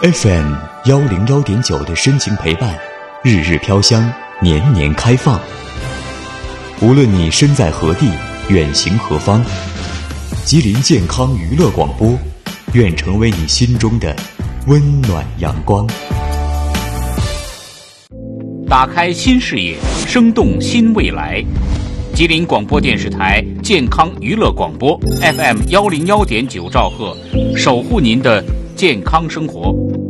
FM 101.9的深情陪伴，日日飘香，年年开放。无论你身在何地，远行何方，吉林健康娱乐广播，愿成为你心中的温暖阳光。 打开新视野，生动新未来。吉林广播电视台健康娱乐广播 FM 101.9兆赫，守护您的健康生活。